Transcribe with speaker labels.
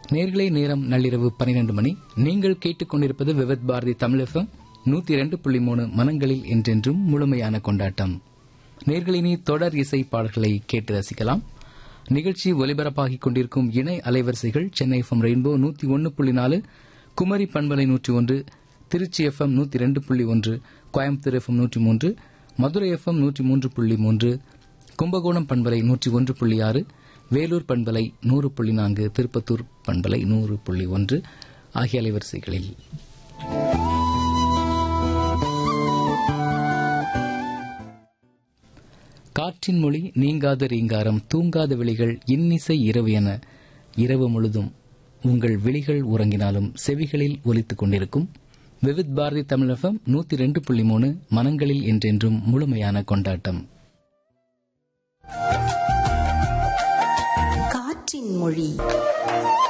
Speaker 1: நேர்களை நேரம் நள்ளிரவு 12 மணி. நீங்கள் கேட்டுக்கொண்டிருப்பது விவித் பாரதி தமிழ் FM 102.3 மனங்களில் என்றென்றும் முழுமையான கொண்டாட்டம். நேர்களினி தொடர் இசை பாடல்களை கேட்டு ரசிக்கலாம். நிகழ்ச்சி ஒலிபரப்பாகிக் கொண்டிருக்கும் இணை அலைவரிசைகள் சென்னை FM ரெயின்போ 101.4, குமரி பண்பலை 101, Trichy FM 102.1, Coimbatore FM 103, Madurai FM 103.3, Kumbakonam பண்பலை 101.6, வேலூர் பண்பலை 100.4, திருப்பத்தூர் பண்பலை 100.1 ஆகிய அலைவரிசைகளில் காற்றின் மொழி நீங்காத ரீங்காரம் தூங்காத விழிகள் இன்னிசை இரவு என இரவு முழுதும் உங்கள் விழிகள் உறங்கினாலும் செவிகளில் ஒலித்துக் கொண்டிருக்கும் விவித் பாரதி தமிழ் FM 102.3 மனங்களில் என்றென்றும் முழுமையான கொண்டாட்டம்.
Speaker 2: காற்றின் மொழி